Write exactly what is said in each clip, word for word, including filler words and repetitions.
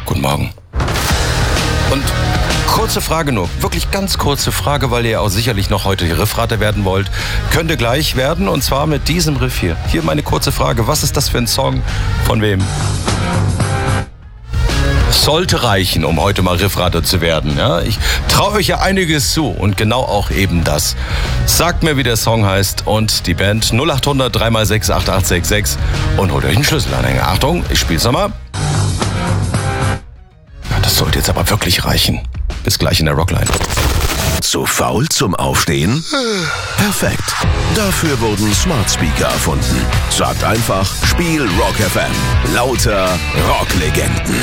Guten Morgen. Und kurze Frage nur, wirklich ganz kurze Frage, weil ihr auch sicherlich noch heute Riffrater werden wollt. Könnte gleich werden, und zwar mit diesem Riff hier. Hier meine kurze Frage, was ist das für ein Song? Von wem? Sollte reichen, um heute mal Riffrater zu werden. Ja, ich traue euch ja einiges zu und genau auch eben das. Sagt mir, wie der Song heißt und die Band null acht hundert drei mal sechs acht acht sechs sechs und holt euch einen Schlüsselanhänger. Achtung, ich spiel's nochmal. Ja, das sollte jetzt aber wirklich reichen. Bis gleich in der Rockline. Zu faul zum Aufstehen? Perfekt. Dafür wurden Smart Speaker erfunden. Sagt einfach, Spiel Rock F M. Lauter Rocklegenden.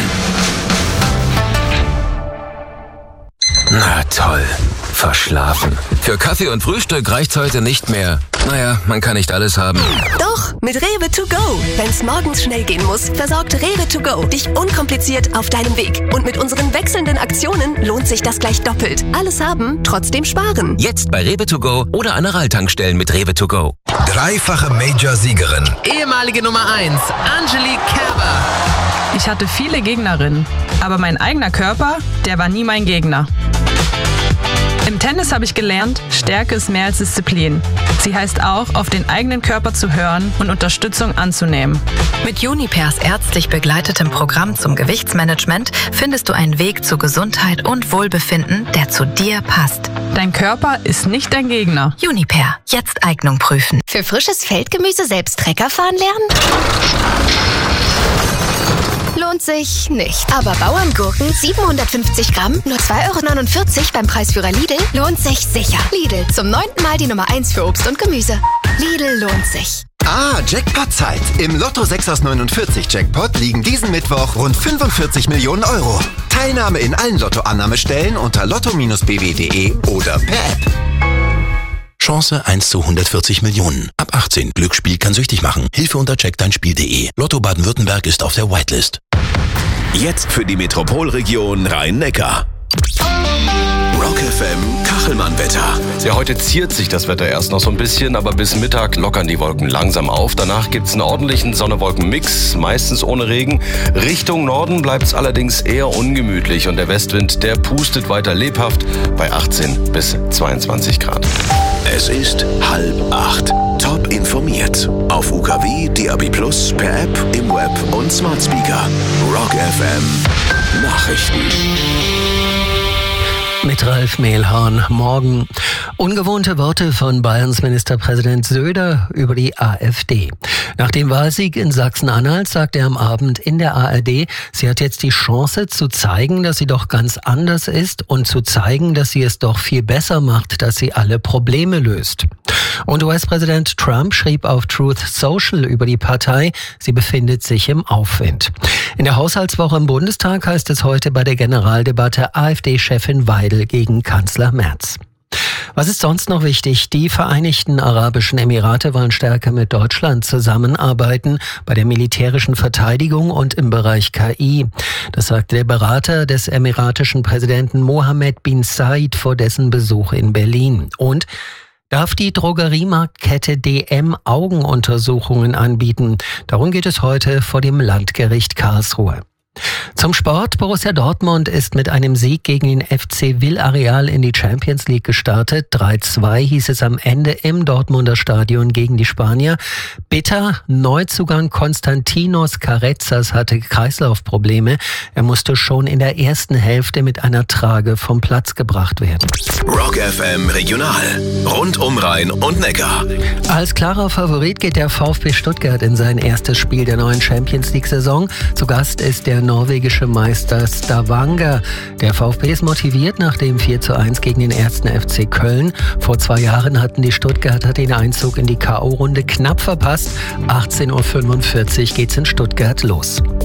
Na toll. Verschlafen. Für Kaffee und Frühstück reicht's heute nicht mehr. Naja, man kann nicht alles haben. Doch, mit Rewe to go. Wenn's morgens schnell gehen muss, versorgt Rewe to go dich unkompliziert auf deinem Weg. Und mit unseren wechselnden Aktionen lohnt sich das gleich doppelt. Alles haben, trotzdem sparen. Jetzt bei Rewe to go oder an der Ralltankstellen mit Rewe to go. Dreifache Major-Siegerin. Ehemalige Nummer eins, Angelique Kerber. Ich hatte viele Gegnerinnen, aber mein eigener Körper, der war nie mein Gegner. Im Tennis habe ich gelernt, Stärke ist mehr als Disziplin. Sie heißt auch, auf den eigenen Körper zu hören und Unterstützung anzunehmen. Mit Junipers ärztlich begleitetem Programm zum Gewichtsmanagement findest du einen Weg zu Gesundheit und Wohlbefinden, der zu dir passt. Dein Körper ist nicht dein Gegner. Juniper, jetzt Eignung prüfen. Für frisches Feldgemüse selbst Trecker fahren lernen? Lohnt sich nicht. Aber Bauerngurken, siebenhundertfünfzig Gramm, nur zwei Euro neunundvierzig beim Preisführer Lidl, lohnt sich sicher. Lidl, zum neunten Mal die Nummer eins für Obst und Gemüse. Lidl lohnt sich. Ah, Jackpot-Zeit. Im Lotto sechs aus neunundvierzig Jackpot liegen diesen Mittwoch rund fünfundvierzig Millionen Euro. Teilnahme in allen Lottoannahmestellen unter lotto b w punkt de oder per App. Chance eins zu hundertvierzig Millionen. Ab achtzehn. Glücksspiel kann süchtig machen. Hilfe unter check dein spiel punkt de. Lotto Baden-Württemberg ist auf der Whitelist. Jetzt für die Metropolregion Rhein-Neckar. Rock F M Kachelmann-Wetter. Ja, heute ziert sich das Wetter erst noch so ein bisschen, aber bis Mittag lockern die Wolken langsam auf. Danach gibt's einen ordentlichen Sonne-Wolken-Mix, meistens ohne Regen. Richtung Norden bleibt's allerdings eher ungemütlich und der Westwind, der pustet weiter lebhaft bei achtzehn bis zweiundzwanzig Grad. Es ist halb acht. Top informiert. Auf U K W, D A B plus, per App, im Web und Smart Speaker. Rock F M Nachrichten. Mit Ralf Mehlhorn. Morgen. Ungewohnte Worte von Bayerns Ministerpräsident Söder über die AfD. Nach dem Wahlsieg in Sachsen-Anhalt sagte er am Abend in der A R D, sie hat jetzt die Chance zu zeigen, dass sie doch ganz anders ist und zu zeigen, dass sie es doch viel besser macht, dass sie alle Probleme löst. Und U S-Präsident Trump schrieb auf Truth Social über die Partei, sie befindet sich im Aufwind. In der Haushaltswoche im Bundestag heißt es heute bei der Generaldebatte AfD-Chefin Weidel gegen Kanzler Merz. Was ist sonst noch wichtig? Die Vereinigten Arabischen Emirate wollen stärker mit Deutschland zusammenarbeiten bei der militärischen Verteidigung und im Bereich K I. Das sagte der Berater des emiratischen Präsidenten Mohammed bin Zayed vor dessen Besuch in Berlin. Und darf die Drogeriemarktkette D M Augenuntersuchungen anbieten? Darum geht es heute vor dem Landgericht Karlsruhe. Zum Sport. Borussia Dortmund ist mit einem Sieg gegen den F C Villareal in die Champions League gestartet. drei zwei hieß es am Ende im Dortmunder Stadion gegen die Spanier. Bitter, Neuzugang Konstantinos Carezas hatte Kreislaufprobleme. Er musste schon in der ersten Hälfte mit einer Trage vom Platz gebracht werden. Rock F M Regional. Rund um Rhein und Neckar. Als klarer Favorit geht der VfB Stuttgart in sein erstes Spiel der neuen Champions League-Saison. Zu Gast ist der norwegische Meister Stavanger. Der VfB ist motiviert nach dem vier zu eins gegen den ersten F C Köln. Vor zwei Jahren hatten die Stuttgarter den Einzug in die K O-Runde knapp verpasst. achtzehn Uhr fünfundvierzig geht's in Stuttgart los.